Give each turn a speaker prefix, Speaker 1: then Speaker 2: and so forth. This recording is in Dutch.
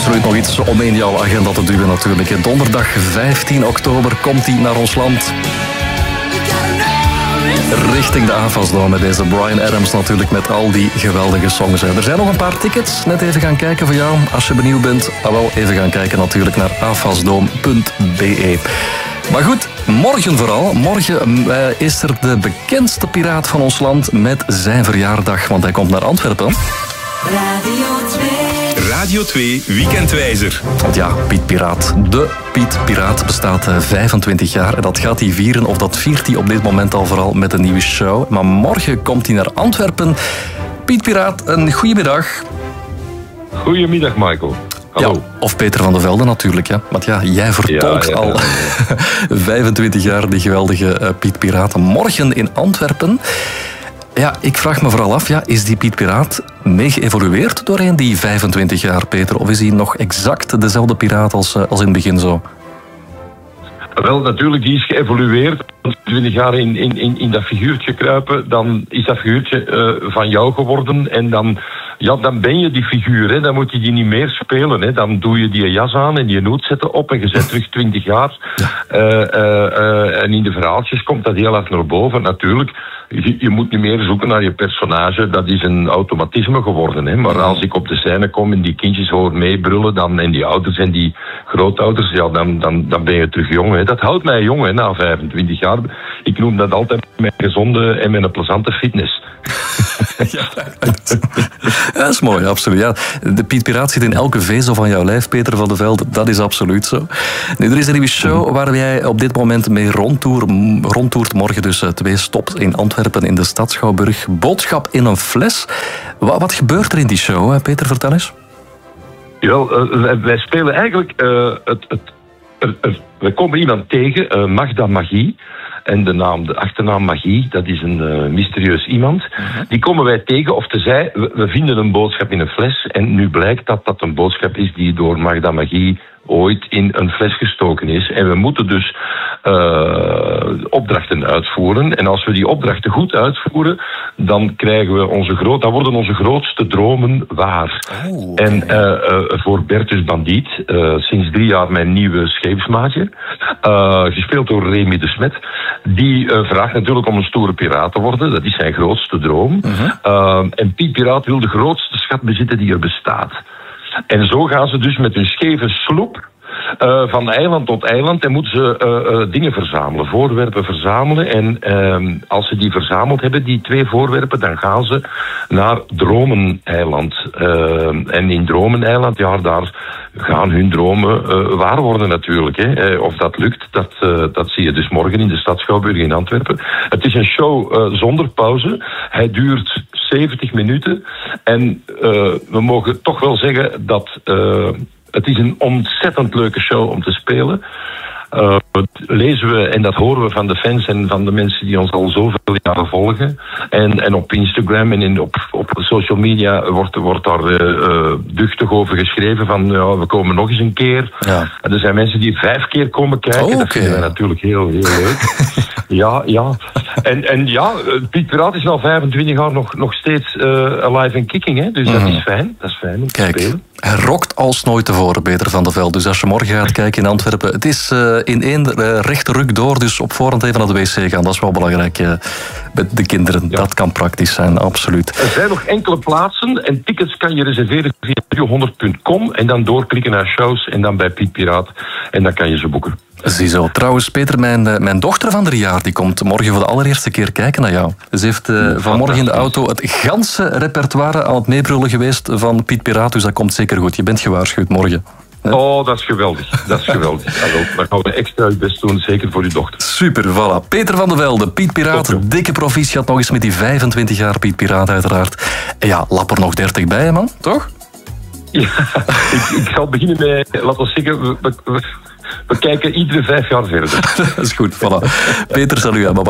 Speaker 1: absoluut nog iets om in jouw agenda te duwen natuurlijk. Donderdag 15 oktober komt hij naar ons land. Richting de AFAS-dome met deze Bryan Adams natuurlijk met al die geweldige songs. Er zijn nog een paar tickets. Net even gaan kijken voor jou. Als je benieuwd bent, wel even gaan kijken natuurlijk naar afasdome.be. Maar goed, morgen vooral. Morgen is er de bekendste piraat van ons land met zijn verjaardag. Want hij komt naar Antwerpen.
Speaker 2: Radio 2 Weekendwijzer.
Speaker 1: Want ja, Piet Piraat. De Piet Piraat bestaat 25 jaar. En dat gaat hij vieren, of dat viert hij op dit moment al vooral met een nieuwe show. Maar morgen komt hij naar Antwerpen. Piet Piraat, een goedemiddag.
Speaker 3: Goedemiddag, Michael. Hallo.
Speaker 1: Ja, of Peter van de Velde natuurlijk. Hè. Want ja, jij vertolkt al 25 jaar die geweldige Piet Piraat. Morgen in Antwerpen. Ja, ik vraag me vooral af, is die Piet Piraat mee geëvolueerd doorheen die 25 jaar, Peter? Of is hij nog exact dezelfde piraat als in het begin zo?
Speaker 3: Wel, natuurlijk, die is geëvolueerd. Als 20 jaar in dat figuurtje kruipen, dan is dat figuurtje van jou geworden. En dan ben je die figuur. Hè. Dan moet je die niet meer spelen. Hè. Dan doe je die jas aan en je hoed zetten op en je zet terug 20 jaar. En in de verhaaltjes komt dat heel hard naar boven. Natuurlijk, je moet niet meer zoeken naar je personage. Dat is een automatisme geworden. Hè. Maar als ik op de scène kom en die kindjes hoor meebrullen, en die ouders en die grootouders, dan ben je terug jong. Hè. Dat houdt mij jong, hè, na 25 jaar. Ik noem dat altijd mijn gezonde en mijn plezante fitness.
Speaker 1: Ja, dat is mooi, absoluut. Ja, de Piet Piraat zit in elke vezel van jouw lijf, Peter van de Velde. Dat is absoluut zo. Nu, er is een nieuwe show waar jij op dit moment mee rondtoert. Morgen dus 2 stops in Antwerpen in de Stad Schouwburg. Boodschap in een fles. Wat gebeurt er in die show, hè? Peter? Vertel eens.
Speaker 3: Jawel, wij spelen eigenlijk... we komen iemand tegen, Magda Magie. En de achternaam Magie, dat is een mysterieus iemand. Die komen wij tegen, of tezij, we vinden een boodschap in een fles. En nu blijkt dat dat een boodschap is die door Magda Magie ooit in een fles gestoken is. En we moeten dus opdrachten uitvoeren. En als we die opdrachten goed uitvoeren, dan worden onze grootste dromen waar. En voor Bertus Bandiet, sinds 3 jaar mijn nieuwe scheepsmaatje, gespeeld door Remy de Smet, die vraagt natuurlijk om een stoere piraat te worden. Dat is zijn grootste droom. En Piet Piraat wil de grootste schat bezitten die er bestaat. En zo gaan ze dus met een scheve sloep van eiland tot eiland en moeten ze dingen verzamelen, voorwerpen verzamelen. En als ze die verzameld hebben, die 2 voorwerpen, dan gaan ze naar Dromeneiland. En in Dromeneiland, daar gaan hun dromen waar worden natuurlijk. Hè. Of dat lukt, dat zie je dus morgen in de Stad Schouwburg in Antwerpen. Het is een show zonder pauze. Hij duurt 70 minuten. En we mogen toch wel zeggen dat het is een ontzettend leuke show om te spelen. Lezen we, en dat horen we van de fans en van de mensen die ons al zoveel jaren volgen. En op Instagram en op social media wordt daar duchtig over geschreven van we komen nog eens een keer. Ja. En er zijn mensen die 5 keer komen kijken. Dat vinden wij natuurlijk heel, heel leuk. Ja. En Piet Piraat is al 25 jaar nog steeds alive and kicking. Hè? Dus dat is fijn. Dat is fijn om te spelen.
Speaker 1: Hij rokt als nooit tevoren, Peter van de Velde. Dus als je morgen gaat kijken in Antwerpen, het is in 1 rechte ruk door, dus op voorhand even naar de wc gaan. Dat is wel belangrijk met de kinderen. Ja. Dat kan praktisch zijn, absoluut.
Speaker 3: Er zijn nog enkele plaatsen en tickets kan je reserveren via radio100.com en dan doorklikken naar shows en dan bij Piet Piraat en dan kan je ze boeken.
Speaker 1: Ziezo. Trouwens, Peter, mijn dochter van 3 jaar die komt morgen voor de allereerste keer kijken naar jou. Ze heeft vanmorgen in de auto het ganse repertoire aan het meebrullen geweest van Piet Piraat, dus dat komt zeker goed. Je bent gewaarschuwd morgen.
Speaker 3: Oh, dat is geweldig. Dat is geweldig. Dan gaan we extra je best doen, zeker voor uw dochter.
Speaker 1: Super, voilà. Peter van de Velde, Piet Piraat, dikke proficiat nog eens met die 25 jaar Piet Piraat uiteraard. En ja, lap er nog 30 bij, hè, man, toch?
Speaker 3: Ja, ik zal beginnen met, laten we zeggen, we kijken iedere 5 jaar verder.
Speaker 1: Dat is goed, voilà. Peter, salut.